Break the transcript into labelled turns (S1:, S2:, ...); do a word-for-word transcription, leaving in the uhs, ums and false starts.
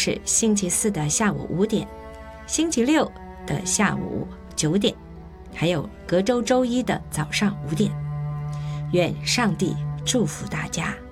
S1: 是星期四的下午五点，星期六的下午九点，还有隔周周一的早上五点。愿上帝祝福大家。